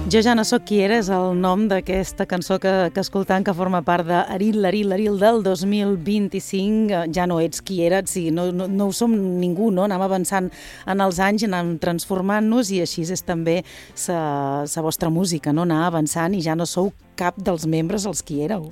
Jo ja no sóc qui era, és el nom d'aquesta cançó que escoltant, que forma part de Aril, l'Aril, l'Aril del 2025. Ja no ets qui eres, sí, no ho som ningú, no? Anem avançant en els anys, anem transformant-nos, i així és també la vostra música, no? Anar avançant, i ja no sou cap dels membres els qui éreu.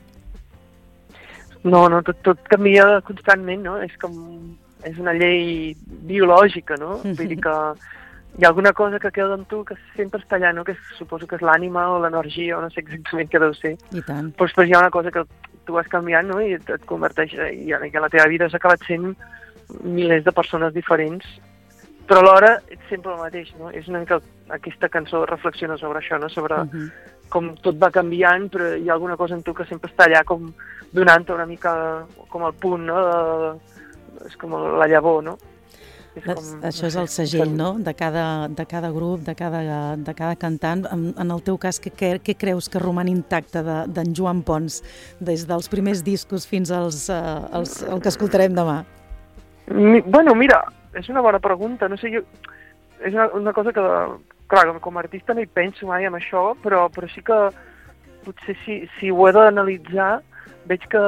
No, tot canvia constantment, no? És una llei biològica, no? Vull dir que hi ha alguna cosa que queda amb tu que sempre està allà, no? Que suposo que és l'ànima o l'energia, o no sé exactament què deu ser. I tant. Però després hi ha una cosa que tu vas canviant, no? I et converteix, i la teva vida s'ha acabat sent milers de persones diferents, però alhora ets sempre el mateix, no? És una mica aquesta cançó reflexiona sobre això, no? Sobre com tot va canviant, però hi ha alguna cosa en tu que sempre està allà com donant-te una mica com el punt, no? És com la llavor, no? Això és el segell, no? De cada grup, de cada cantant. En el teu cas, què creus que roman intacte d'en Joan Pons, des dels primers discos fins al que escoltarem demà? Bueno, mira, és una bona pregunta. No sé, és una cosa que, clar, com a artista no hi penso mai en això, però sí que potser si ho he d'analitzar veig que,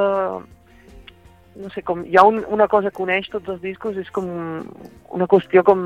no sé, com hi ha una cosa que uneix tots els discos, és com una qüestió com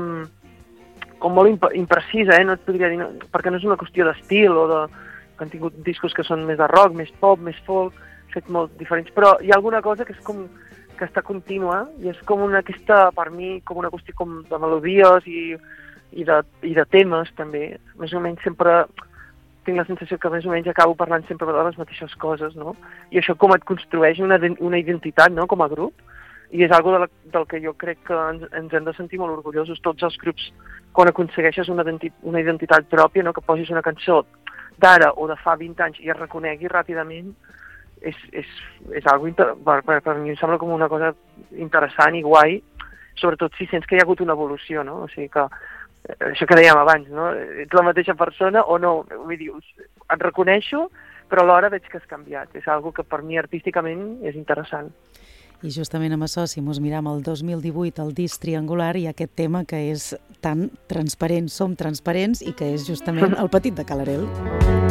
molt imprecisa, no et podria dir, perquè no és una qüestió d'estil, que han tingut discos que són més de rock, més pop, més folk, fet molt diferents, però hi ha alguna cosa que és com que està contínua, i és com aquesta, per mi, com una qüestió com de melodies i de temes, també. Més o menys sempre tinc la sensació que més o menys acabo parlant sempre de les mateixes coses, no? I això com et construeix una identitat, no?, com a grup, i és algo del que jo crec que ens hem de sentir molt orgullosos tots els grups quan aconsegueixes una identitat pròpia, no?, que posis una cançó d'ara o de fa 20 anys i es reconegui ràpidament, és algo per mi em sembla com una cosa interessant i guai, sobretot si sents que hi ha hagut una evolució, no? O sigui que això que dèiem abans, no? Ets la mateixa persona o no? Vull dir, et reconeixo, però alhora veig que has canviat. És algo que per mi artísticament és interessant. I justament amb això, si mos miram el 2018, el disc Triangular, i aquest tema que és tan transparent, som transparents, i que és justament el Petit de Calarel.